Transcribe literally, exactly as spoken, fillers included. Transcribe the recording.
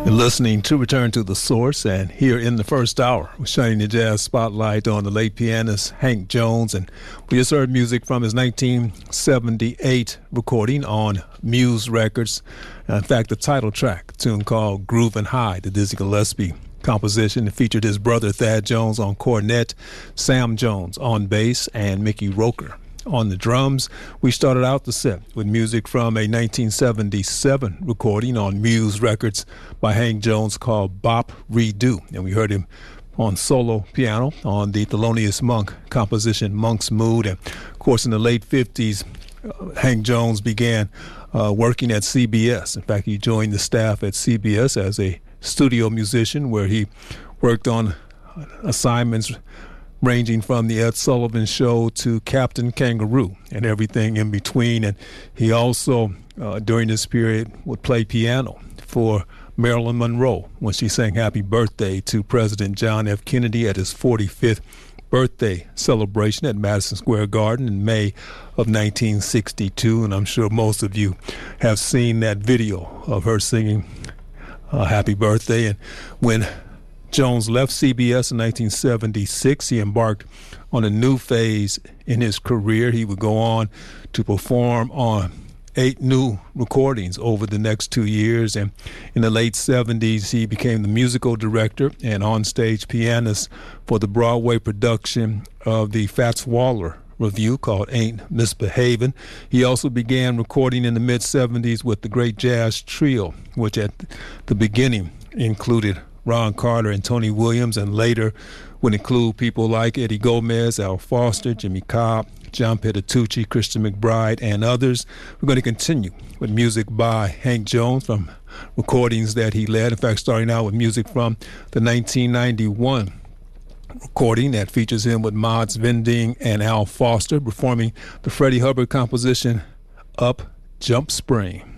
You're listening to Return to the Source, and here in the first hour, we're shining the jazz spotlight on the late pianist Hank Jones, and we just heard music from his nineteen seventy-eight recording on Muse Records. Uh, in fact, the title track, a tune called Groovin' High, the Dizzy Gillespie composition. It featured his brother Thad Jones on cornet, Sam Jones on bass, and Mickey Roker on the drums. We started out the set with music from a nineteen seventy-seven recording on Muse Records by Hank Jones called Bop Redo, and we heard him on solo piano on the Thelonious Monk composition Monk's Mood. And of course, in the late fifties, uh, Hank Jones began uh, working at C B S. In fact, he joined the staff at C B S as a studio musician, where he worked on assignments ranging from the Ed Sullivan Show to Captain Kangaroo and everything in between. And he also, uh, during this period, would play piano for Marilyn Monroe when she sang Happy Birthday to President John F. Kennedy at his forty-fifth birthday celebration at Madison Square Garden in May of nineteen sixty-two. And I'm sure most of you have seen that video of her singing uh, Happy Birthday. And when Jones left C B S in nineteen seventy-six, he embarked on a new phase in his career. He would go on to perform on eight new recordings over the next two years. And in the late seventies, he became the musical director and onstage pianist for the Broadway production of the Fats Waller review called Ain't Misbehavin'. He also began recording in the mid-seventies with the Great Jazz Trio, which at the beginning included Ron Carter and Tony Williams, and later would include people like Eddie Gomez, Al Foster, Jimmy Cobb, John Petitucci, Christian McBride, and others. We're going to continue with music by Hank Jones from recordings that he led. In fact, starting out with music from the nineteen ninety-one recording that features him with Mods Vending and Al Foster performing the Freddie Hubbard composition Up Jump Spring.